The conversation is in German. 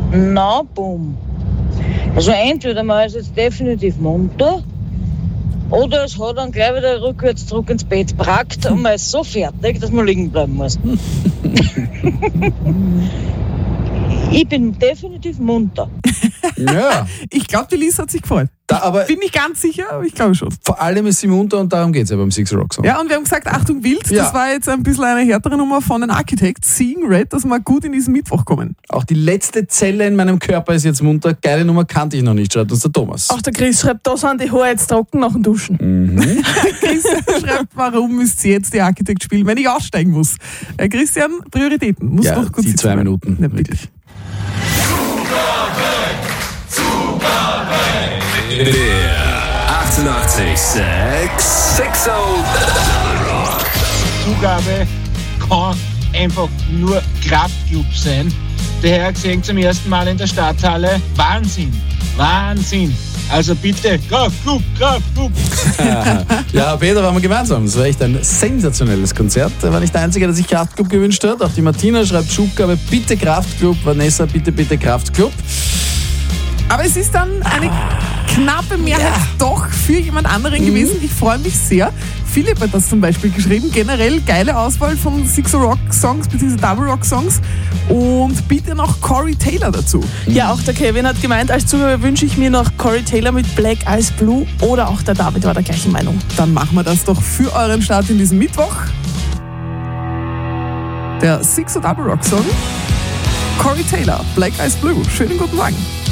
Na, bumm. Also entweder man ist jetzt definitiv munter oder es hat dann gleich wieder rückwärts zurück ins Bett gebracht und man ist so fertig, dass man liegen bleiben muss. Ich bin definitiv munter. Ja. Ich glaube, die Liz hat sich gefreut. Aber Bin nicht ganz sicher, aber ich glaube schon. vor allem ist sie munter und darum geht es ja beim Six Rock Song. Ja, und wir haben gesagt, Achtung wild, Ja. das war jetzt ein bisschen eine härtere Nummer von den Architects, Seeing Red, dass wir gut in diesen Mittwoch kommen. Auch die letzte Zelle in meinem Körper ist jetzt munter. Geile Nummer kannte ich noch nicht, schreibt uns der Thomas. Auch der Chris schreibt, da sind die Haare jetzt trocken nach dem Duschen. Christian schreibt, warum müsst ihr jetzt die Architect spielen, wenn ich aussteigen muss? Christian, Prioritäten, muss Ja, doch gut die sitzen 2 bleiben. Minuten, Ja, bitte. wirklich. Der 88,6 Sexo Double Rock. Zugabe kann einfach nur Kraftclub sein. Daher gesehen zum ersten Mal in der Stadthalle. Wahnsinn, Wahnsinn. Also bitte, Kraftclub, Kraftclub. Ja, Peter, waren wir gemeinsam. Das war echt ein sensationelles Konzert. Er war nicht der Einzige, der sich Kraftclub gewünscht hat. Auch die Martina schreibt Zugabe, bitte Kraftclub. Vanessa, bitte, bitte Kraftclub. Aber es ist dann eine knappe Mehrheit doch für jemand anderen gewesen. Ich freue mich sehr. Philipp hat das zum Beispiel geschrieben. Generell geile Auswahl von Six Rock Songs bzw. Double Rock Songs. Und bitte noch Corey Taylor dazu. Ja, auch der Kevin hat gemeint, als Zuhörer wünsche ich mir noch Corey Taylor mit Black Eyes Blue oder auch der David war der gleichen Meinung. Dann machen wir das doch für euren Start in diesem Mittwoch. Der Six Double Rock Song. Corey Taylor, Black Eyes Blue. Schönen guten Morgen.